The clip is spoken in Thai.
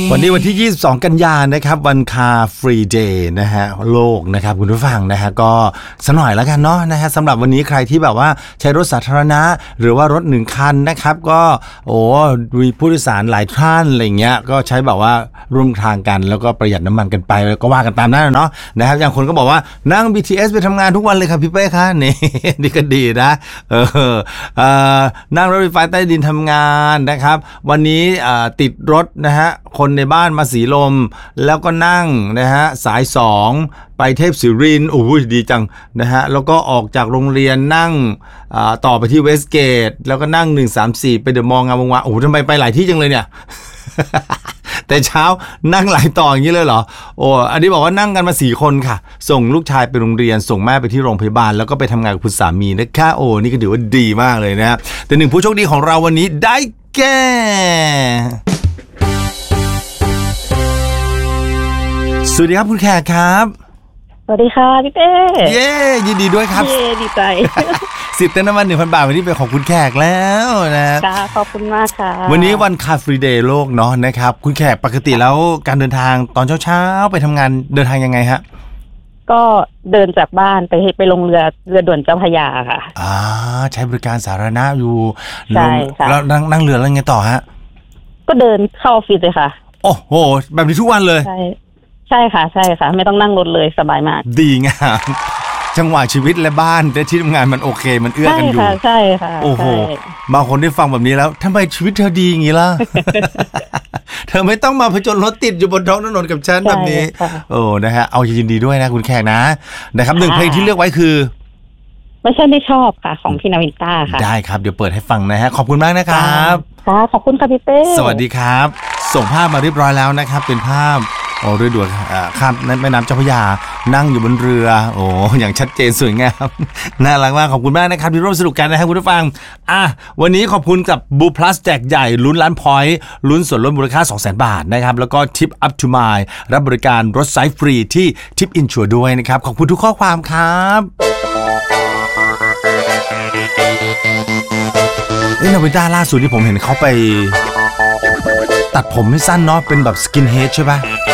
วันนี้วันที่22กันยายนนะครับวันคาฟรีเดย์นะฮะโลกนะครับคุณผู้ฟังนะฮะก็สักหน่อยแล้วกันเนาะนะฮะสำหรับวันนี้ใครที่แบบว่าใช้รถสาธารณะหรือว่ารถ1คันนะครับก็มีผู้โดยสารหลายท่านอะไรเงี้ยก็ใช้แบบว่าร่วมทางกันแล้วก็ประหยัดน้ำมันกันไปก็ว่ากันตามนั้นเนาะนะครับอย่างคนก็บอกว่านั่ง BTS ไปทำงานทุกวันเลยครับพี่เป้คะนี่ก็ดีนะนั่งรถไฟฟ้าใต้ดินทำงานนะครับวันนี้ติดรถนะฮะคนในบ้านมาสีลมแล้วก็นั่งนะฮะสาย2ไปเทพศิรินทร์โอ้ยดีจังนะฮะแล้วก็ออกจากโรงเรียนนั่งต่อไปที่เวสเกตแล้วก็นั่ง134ไปเดอะมอลล์งามวงวานโอ้โหทำไมไปหลายที่จังเลยเนี่ย แต่เช้านั่งหลายต่ออย่างนี้เลยเหรอโอ้อันนี้บอกว่านั่งกันมา4คนค่ะส่งลูกชายไปโรงเรียนส่งแม่ไปที่โรงพยาบาลแล้วก็ไปทำงานกับคุณสามีนะคะโอ้นี่ก็ถือว่าดีมากเลยนะแต่หนึ่งผู้โชคดีของเราวันนี้ได้แก่สวัสดีครับคุณแขกครับสวัสดีค่ะพี่เป้เย้ยินดีด้วยครับเย้ดีใจสิทธิ์เติมน้ำมัน 1,000 บาทวันนี้เป็นของคุณแขกแล้วนะค่ะขอบคุณมากค่ะวันนี้วันคาฟรีเดย์โลกเนาะนะครับคุณแขกปกติแล้วการเดินทางตอนเช้าๆไปทำงานเดินทางยังไงฮะก็เดินจากบ้านไปลงเรือด่วนเจ้าพระยาค่ะใช้บริการสาธารณะอยู่ใช่ค่ะแล้วนั่งเรือแล้วไงต่อฮะก็เดินเข้าออฟฟิศเลยค่ะโอ้โหแบบนี้ทุกวันเลยใช่ค่ะไม่ต้องนั่งรถเลยสบายมากดีงามจังหวะชีวิตและบ้านและที่ทำงานมันโอเคมันเอื้อกันอยู่ใช่ค่ะโอ้โหบางคนได้ฟังแบบนี้แล้วทำไมชีวิตเธอดีอย่างนี้ล่ะ เธอไม่ต้องมาผจญรถติดอยู่บนท้องถนนกับฉันแบบนี้โอ้นะฮะเอายินดีด้วยนะคุณแขกนะครับ1เพลงที่เลือกไว้คือไม่ใช่ไม่ชอบค่ะของพี่นาวินต้าค่ะได้ครับเดี๋ยวเปิดให้ฟังนะฮะขอบคุณมากนะครับค่ะขอบคุณค่ะพี่เป้สวัสดีครับส่งภาพมาเรียบร้อยแล้วนะครับเป็นภาพเรือด่วนข้ามแม่น้ำเจ้าพระยานั่งอยู่บนเรือโอ้อย่างชัดเจนสวยงามน่ารักมากขอบคุณมากนะครับที่ร่วมสนุกกันนะครับคุณผู้ฟังวันนี้ขอบคุณกับบูพลัสแจกใหญ่ลุ้นล้านพอยต์ลุ้นส่วนลดมูลค่า 200,000 บาทนะครับแล้วก็ทิปอัพทูมายรับบริการรถไซส์ฟรีที่ทิปอินชัวร์ด้วยนะครับขอบคุณทุกข้อความครับนาวินต้าล่าสุดที่ผมเห็นเขาไปตัดผมให้สั้นเนาะเป็นแบบสกินเฮดใช่ปะ